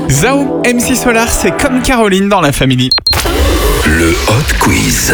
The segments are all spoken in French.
Zao, MC Solar, c'est comme Caroline dans La Family. Le Hot Quiz.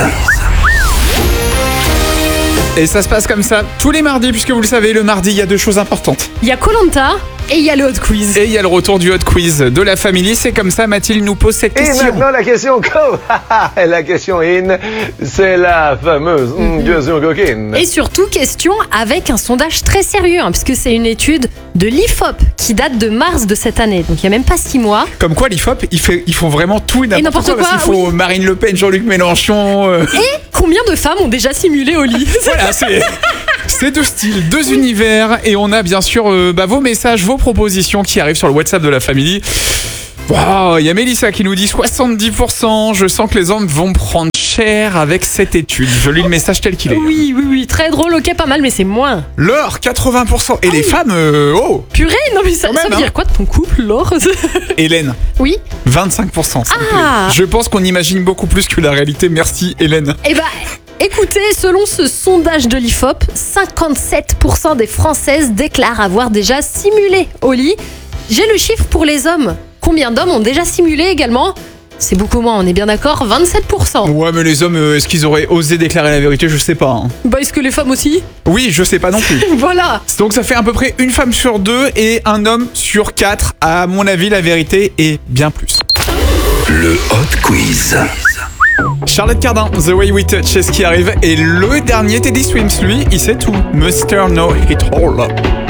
Et ça se passe comme ça tous les mardis, puisque vous le savez, le mardi, il y a deux choses importantes. Il y a Koh-Lanta et il y a le Hot Quiz. Et il y a le retour du Hot Quiz de La Family. C'est comme ça, Mathilde nous pose cette Et question. maintenant, la question co. La question in, c'est la fameuse question coquine. Et surtout, question avec un sondage très sérieux, puisque c'est une étude de l'IFOP qui date de mars de cette année. Donc il n'y a même pas 6 mois. Comme quoi, l'IFOP, ils font vraiment tout et n'importe n'importe quoi. Parce quoi, qu'il faut Marine Le Pen, Jean-Luc Mélenchon. Et combien de femmes ont déjà simulé au lit? Voilà, c'est deux styles, deux univers. Et on a bien sûr vos messages, vos propositions qui arrivent sur le WhatsApp de La Family. Wow, il y a Mélissa qui nous dit 70%. Je sens que les hommes vont prendre cher avec cette étude. Je lis le message tel qu'il est. Oui, très drôle, ok, pas mal, mais c'est moins. Laure, 80%. Et les femmes, Purée, non mais ça, Quand même, ça veut dire quoi de ton couple, Laure? Hélène, Oui. 25%. Ça me Ah. plaît. Je pense qu'on imagine beaucoup plus que la réalité. Merci Hélène. Eh bah, écoutez, selon ce sondage de l'IFOP, 57% des Françaises déclarent avoir déjà simulé au lit. J'ai le chiffre pour les hommes. Combien d'hommes ont déjà simulé également? C'est beaucoup moins, on est bien d'accord, 27%. Ouais, mais les hommes, est-ce qu'ils auraient osé déclarer la vérité? Je sais pas. Hein. Bah, est-ce que les femmes aussi? Oui, je sais pas non plus. Voilà. Donc ça fait à peu près une femme sur deux et un homme sur 4. À mon avis, la vérité est bien plus. Le Hot Quiz. Charlotte Cardin, The Way We Touch, c'est ce qui arrive. Et le dernier Teddy Swims, lui, il sait tout. Mr. No Hit All.